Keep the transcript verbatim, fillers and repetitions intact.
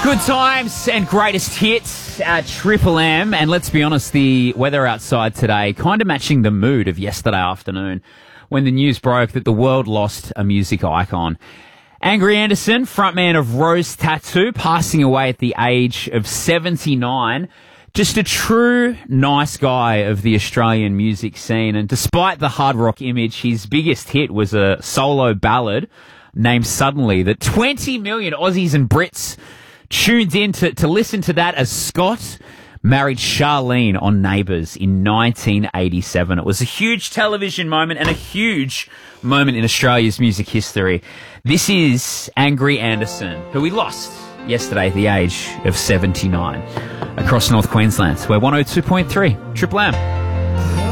Good times and greatest hits at Triple M. And let's be honest, the weather outside today kind of matching the mood of yesterday afternoon when the news broke that the world lost a music icon. Angry Anderson, frontman of Rose Tattoo, passing away at the age of seventy-nine. Just a true nice guy of the Australian music scene. And despite the hard rock image, his biggest hit was a solo ballad named Suddenly that twenty million Aussies and Brits tuned in to, to listen to that as Scott married Charlene on Neighbours in nineteen eighty-seven. It was a huge television moment and a huge moment in Australia's music history. This is Angry Anderson, who we lost yesterday at the age of seventy-nine, across North Queensland. We're one oh two point three Triple M.